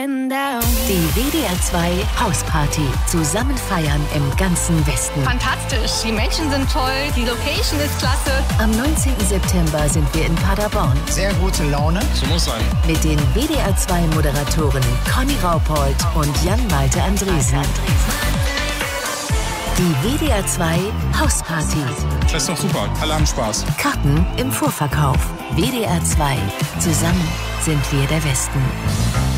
getting down. Die WDR 2 Hausparty. Zusammen feiern im ganzen Westen. Fantastisch, die Menschen sind toll, die Location ist klasse. Am 19. September sind wir in Paderborn. Sehr gute Laune. So muss sein. Mit den WDR 2 Moderatoren Conny Raupold und Jan-Malte Andresen. Die WDR 2 Hausparty. Das ist doch super. Alle haben Spaß. Karten im Vorverkauf. WDR 2. Zusammen sind wir der Westen.